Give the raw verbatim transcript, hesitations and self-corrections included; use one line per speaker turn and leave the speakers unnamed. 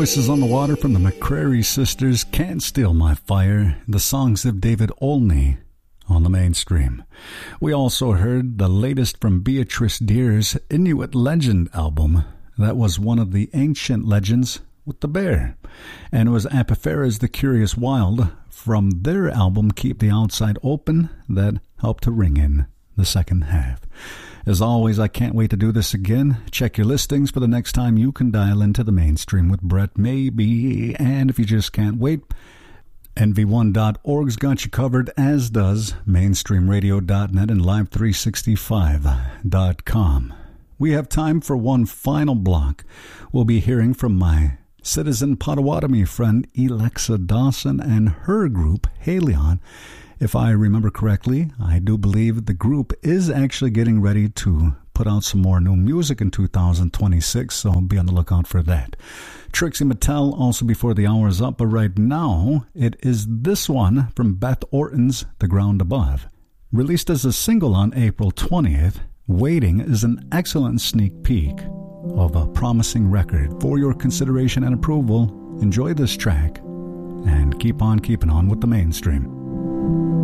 Voices on the Water from the McCrary Sisters, Can't Steal My Fire, the songs of David Olney on the Mainstream. We also heard the latest from Beatrice Deer's Inuit Legend album. That was one of the ancient legends with the bear. And it was Apifera's The Curious Wild from their album Keep the Outside Open that helped to ring in the second half. As always, I can't wait to do this again. Check your listings for the next time you can dial into the Mainstream with Brett Maybe. And if you just can't wait, N V one dot org's got you covered, as does mainstream radio dot net and live three sixty-five dot com. We have time for one final block. We'll be hearing from my Citizen Potawatomi friend Alexa Dawson and her group, Halion. If I remember correctly, I do believe the group is actually getting ready to put out some more new music in two thousand twenty-six, so be on the lookout for that. Trixie Mattel also before the hour is up, but right now it is this one from Beth Orton's The Ground Above. Released as a single on April twentieth, Waiting is an excellent sneak peek of a promising record. For your consideration and approval, enjoy this track and keep on keeping on with the Mainstream.